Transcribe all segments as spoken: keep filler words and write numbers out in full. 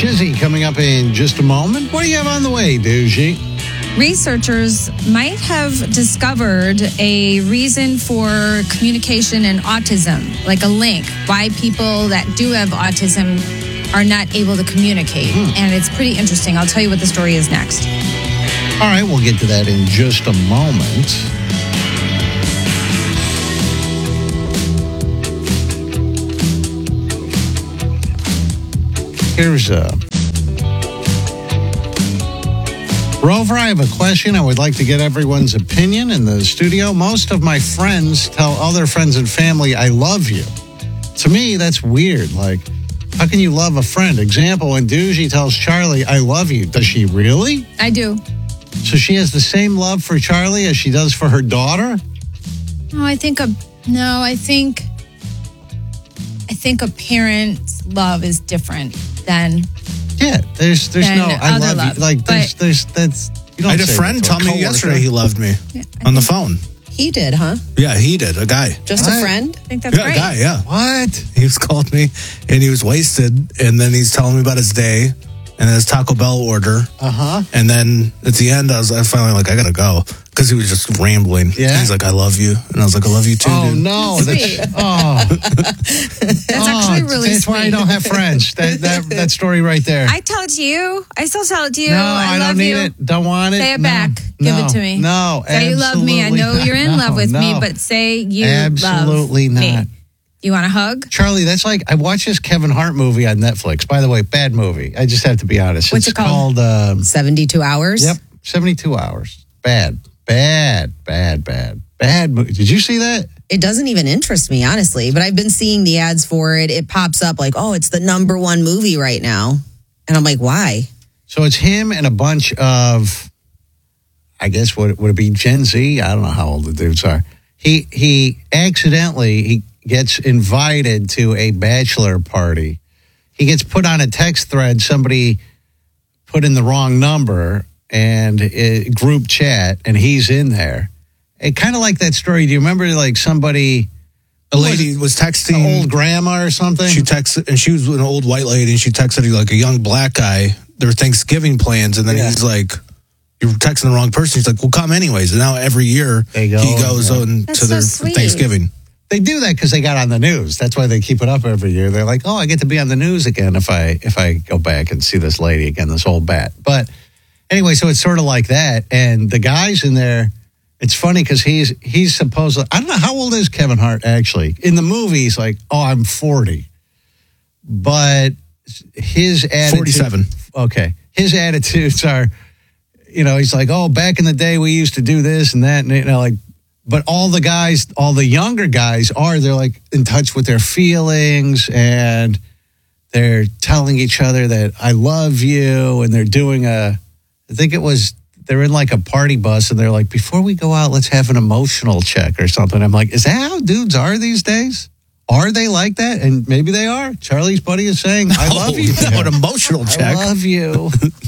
Shizzy coming up in just a moment. What do you have on the way, Doogie? Researchers might have discovered a reason for communication and autism, like a link, why people that do have autism are not able to communicate. Hmm. And it's pretty interesting. I'll tell you what the story is next. All right, we'll get to that in just a moment. Here's a... Rover, I have a question. I would like to get everyone's opinion in the studio. Most of my friends tell other friends and family, I love you. To me, that's weird. Like, how can you love a friend? Example, when Doogie tells Charlie, I love you. Does she really? I do. So she has the same love for Charlie as she does for her daughter? No, I think a... No, I think... I think a parent's love is different than... Yeah, there's there's no I love, love you. Like there's there's that's you don't I had a friend tell me yesterday he loved me yeah, on the phone. He did, huh? Yeah, he did. A guy. Just what? a friend? I think that's yeah, right. A guy, yeah. What? He was calling me and he was wasted and then he's telling me about his day and his Taco Bell order. Uh-huh. And then at the end I was I was finally like I gotta go. Because he was just rambling. Yeah. And he's like, I love you. And I was like, I love you too, oh, dude. no. That's, oh. that's oh, actually really that's sweet. why I don't have friends. That, that that story right there. I tell it to you. I still tell it to you. No, I, I love don't need you. it. Don't want it. Say it no, back. No, Give it to me. No, say you love me. I know not. you're in no, love with no. me, but say you absolutely love not. me. You want a hug? Charlie, that's like, I watched this Kevin Hart movie on Netflix. By the way, bad movie. I just have to be honest. What's it's it called? called um, seventy-two hours? Yep, seventy-two hours. Bad. Bad, bad, bad, bad movie. Did you see that? It doesn't even interest me, honestly, but I've been seeing the ads for it. It pops up like, oh, it's the number one movie right now. And I'm like, why? So it's him and a bunch of, I guess, would, would it be Gen Z? I don't know how old the dudes are. He, he accidentally, he gets invited to a bachelor party. He gets put on a text thread. Somebody put in the wrong number and it, group chat, and he's in there. It kind of like that story. Do you remember, like, somebody... A lady was texting... An old grandma or something? She texted, and she was an old white lady, and she texted, like, a young black guy, their Thanksgiving plans, and then yeah. he's like, you're texting the wrong person. He's like, well, come anyways. And now every year, go, he goes yeah. on That's to their so Thanksgiving. They do that because they got on the news. That's why they keep it up every year. They're like, oh, I get to be on the news again if I if I go back and see this lady again, this old bat. But... Anyway, so it's sort of like that. And the guys in there, it's funny because he's he's supposedly, I don't know, how old is Kevin Hart actually? In the movie, he's like, oh, I'm forty. But his attitude. forty-seven. Okay. His attitudes are, you know, he's like, oh, back in the day we used to do this and that. And, you know, like, but all the guys, all the younger guys are, they're like in touch with their feelings and they're telling each other that I love you. And they're doing a, I think it was, they're in like a party bus and they're like, before we go out, let's have an emotional check or something. I'm like, is that how dudes are these days? Are they like that? And maybe they are. Charlie's buddy is saying, I no, love you. An emotional check. I love you.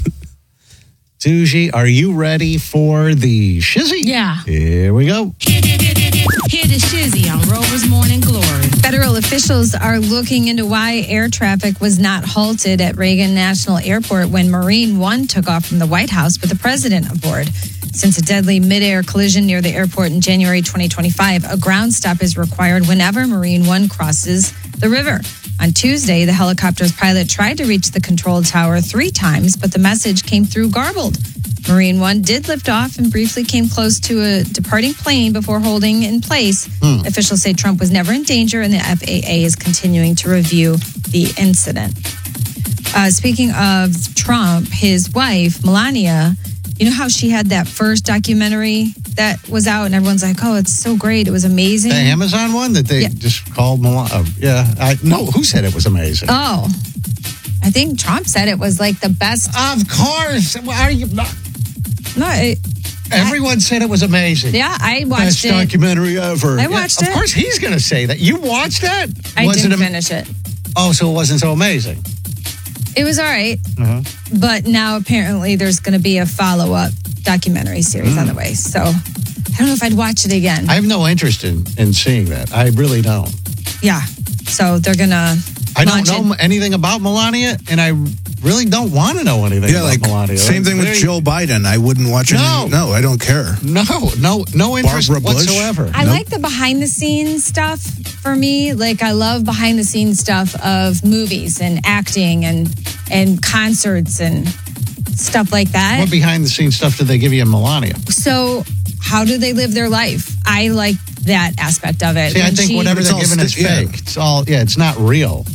Doogie, are you ready for the shizzy? Yeah. Here we go. Hear the shizzy on Rover's Morning Glory. Federal officials are looking into why air traffic was not halted at Reagan National Airport when Marine One took off from the White House with the president aboard. Since a deadly mid-air collision near the airport in January twenty twenty-five, a ground stop is required whenever Marine One crosses the river. On Tuesday, the helicopter's pilot tried to reach the control tower three times, but the message came through garbled. Marine One did lift off and briefly came close to a departing plane before holding in place. Hmm. Officials say Trump was never in danger, and the F A A is continuing to review the incident. Uh, speaking of Trump, his wife, Melania, you know how she had that first documentary that was out, and everyone's like, oh, it's so great. It was amazing. The Amazon one that they yeah. just called Melania. Uh, yeah. I, no, who said it was amazing? Oh, I think Trump said it was like the best. Of course. Are you not? No, it, Everyone I, said it was amazing. Yeah, I watched Best it. Best documentary ever. I watched yeah, it. Of course he's going to say that. You watched that? I was didn't it am- finish it. Oh, so it wasn't so amazing. It was all right. Uh-huh. But now apparently there's going to be a follow-up documentary series mm. on the way. So I don't know if I'd watch it again. I have no interest in, in seeing that. I really don't. Yeah. So they're going to I don't know it. anything about Melania, and I really don't want to know anything Yeah, about like Melania. same Like, thing with very- Joe Biden. I wouldn't watch it. No. No, I don't care. No, no, no interest Barbara Bush? whatsoever. I Nope. like the behind the scenes stuff for me. Like I love behind the scenes stuff of movies and acting and and concerts and stuff like that. What behind the scenes stuff did they give you in Melania? So how do they live their life? I like that aspect of it. See, I When think she- whatever It's they're all giving is sti- yeah. fake. It's all, yeah, it's not real.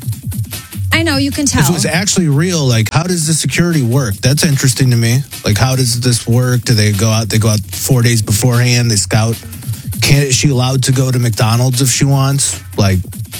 I know you can tell. If it was actually real, like how does the security work? That's interesting to me. Like how does this work? Do they go out? They go out four days beforehand. They scout. Can is she allowed to go to McDonald's if she wants? Like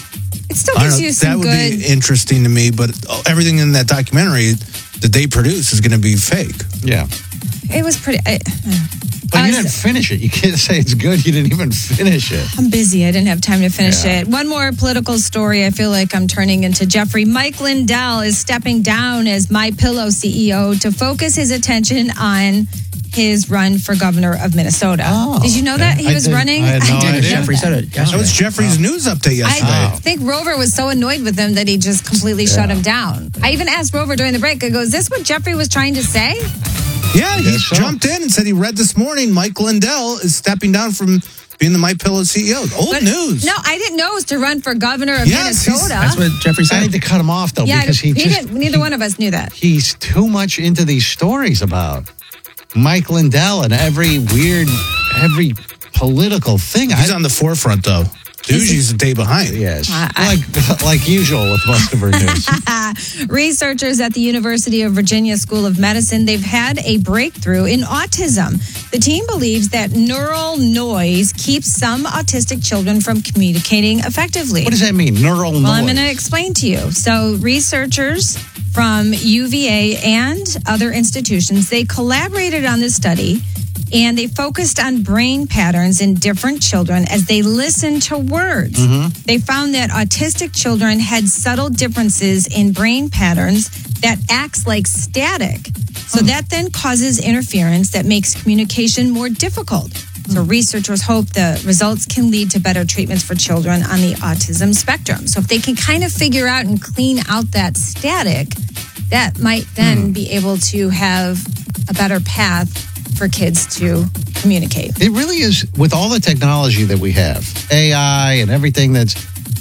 it still I don't gives know. you That some would good. be interesting to me. But everything in that documentary that they produce is going to be fake. Yeah. It was pretty. I, But you Uh, didn't finish it. You can't say it's good. You didn't even finish it. I'm busy. I didn't have time to finish Yeah. it. One more political story. I feel like I'm turning into Jeffrey. Mike Lindell is stepping down as My Pillow C E O to focus his attention on his run for governor of Minnesota. Oh, Did you know that he I was didn't- running? I had no didn't idea. know Jeffrey that. said it That was yesterday. Jeffrey's news update yesterday. I think Rover was so annoyed with him that he just completely shut him down. I even asked Rover during the break, I go, is this what Jeffrey was trying to say? Yeah, he Guess so. jumped in and said he read this morning Mike Lindell is stepping down from being the My Pillow C E O. Old But- news. No, I didn't know it was to run for governor of Yes, he's- Minnesota. That's what Jeffrey I said. had to cut him off, though, yeah, because he, he just, didn't. Neither one of us knew that. he's too much into these stories about Mike Lindell and every weird, every political thing. He's I, on the forefront though. Usually's a day behind. yes, I- I- like like usual with most of her news. Researchers at the University of Virginia School of Medicine, they've had a breakthrough in autism. The team believes that neural noise keeps some autistic children from communicating effectively. What does that mean? Neural Well, noise. I'm going to explain to you. So, researchers from U V A and other institutions, they collaborated on this study and they focused on brain patterns in different children as they listened to words. They found that autistic children had subtle differences in brain patterns that acts like static. So that then causes interference that makes communication more difficult. So researchers hope the results can lead to better treatments for children on the autism spectrum. So if they can kind of figure out and clean out that static, that might then be able to have a better path for kids to communicate. It really is, with all the technology that we have, A I and everything that's.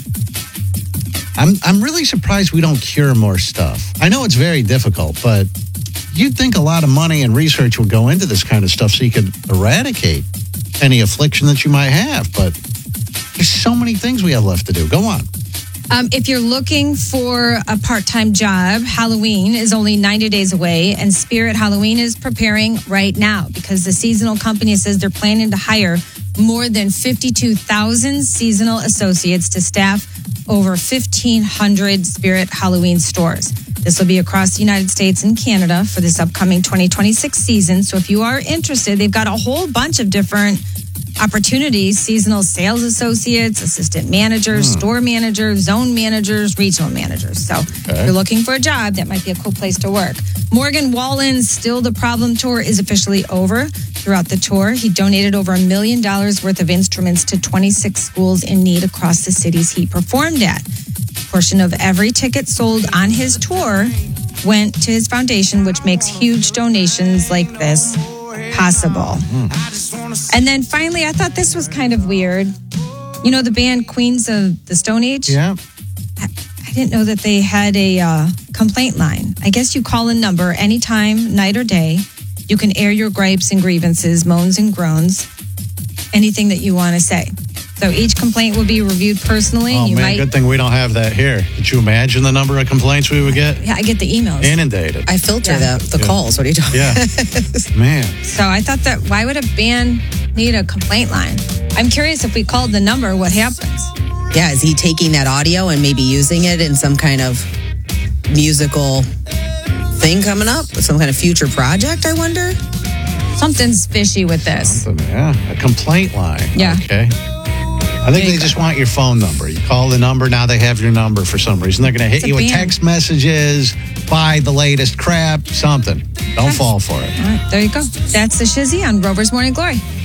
I'm I'm really surprised we don't cure more stuff. I know it's very difficult, but you'd think a lot of money and research would go into this kind of stuff so you could eradicate any affliction that you might have. But there's so many things we have left to do. Go on. Um, if you're looking for a part-time job, Halloween is only ninety days away, and Spirit Halloween is preparing right now because the seasonal company says they're planning to hire more than fifty-two thousand seasonal associates to staff over fifteen hundred Spirit Halloween stores. This will be across the United States and Canada for this upcoming twenty twenty-six season. So if you are interested, they've got a whole bunch of different opportunities: seasonal sales associates, assistant managers, store managers, zone managers, regional managers. So if you're looking for a job, that might be a cool place to work. Morgan Wallen's Still the Problem tour is officially over. Throughout the tour, he donated over a million dollars worth of instruments to twenty-six schools in need across the cities he performed at. A portion of every ticket sold on his tour went to his foundation, which makes huge donations like this possible. And then finally, I thought this was kind of weird. You know the band Queens of the Stone Age? Yeah. I didn't know that they had a uh, complaint line. I guess you call a number anytime, night or day. You can air your gripes and grievances, moans and groans, anything that you want to say. So each complaint will be reviewed personally. Oh, you man, might, good thing we don't have that here. Could you imagine the number of complaints we would get? Yeah, I get the emails. Inundated. I filter Yeah. the, the calls. What are you talking Yeah. Man. So I thought that why would a band need a complaint line? I'm curious if we called the number, what happens? Yeah, is he taking that audio and maybe using it in some kind of musical thing coming up? Some kind of future project, I wonder? Something's fishy with this. Something, yeah. A complaint line. Yeah. Okay. I think they just want your phone number. You call the number, now they have your number for some reason. They're going to hit It's a you with band. text messages, buy the latest crap, something. Don't fall for it. All right, there you go. That's the Shizzy on Rover's Morning Glory.